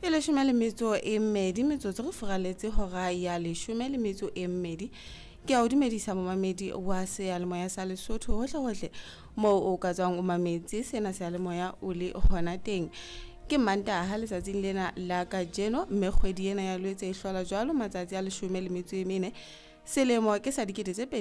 Ke 12 metsotso re furaletse hora ya 12. Ke a o dumedisa momamedi wa seyalemoya sa Lesotho hohle moo o ka tswang o mametse sena seyalemoya o le hona teng. Ke Mantaha letsatsing lena la kajeno mme kgwedi ena ya Loetse e hlola jwalo matsatsi a 14. Selemo ke sa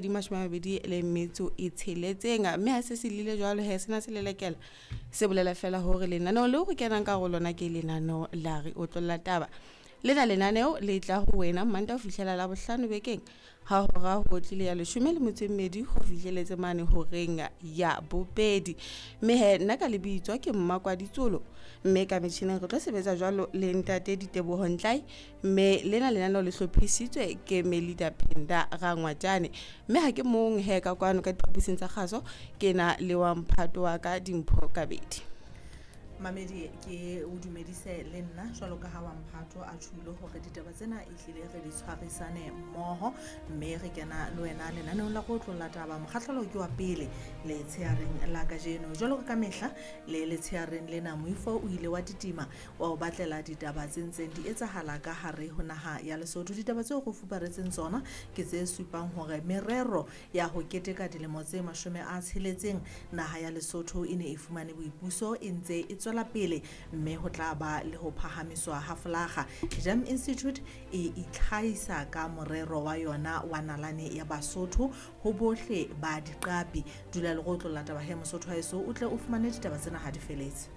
2026 mme ha se silile jwalo he sena se lelekela se bolela fela hore lenaneo le ho kenang ka go lona ke lenaneo la re o tlolla taba. Lena lenaneo le tla ho wena Mantaha ho fihlela la bohlano bekeng ha hora ho tlile ya 12 ho fihleletse mane ho renga ya bobedi. Mme he nna ka lebitswa ke Mmakwaditsolo mme ka metjhineng re tlo sebetsa jwalo le ntate Diteboho Ntlai mme lena lenaneo le hlophisitswe ke Melida Phenda Rangwatane mme ha ke mong he ka kwano ka diphaposing tsa kgaso ke na le wa Mphato wa ka Dimpho Kabedi. Mamedi ke o dumedise le nna jwalo ka ha wa Mphato a tshwile hore ditaba tsena e hlile re di tshwarisane mmoho mme re kena le wena lenaneo la go tlolla taba mokgahlelo ke wa pele le tsheareng la kajeno jwalo ka mehla le tsheareng lena Moifo o ile wa titima wa o batlela ditaba tse ntseng di etsahala ka hare ho naha ya Lesotho. Ditaba tseo go fuparetseng tsona ke tse supang hore merero ya ho keteka dilemo tse 60 naha ya Lesotho e ne e fumane boipuso e ntse e tswela pele mme ho tla ba le ho phahamiswa ha folaga. Jam Institute e itlhaisa ka morero wa yona wa nalane ya Basotho ho bohle ba diqapi. Dula le go tlolla taba he Mosotho ha eso o tle o fumane ditaba tsena ha di feletse.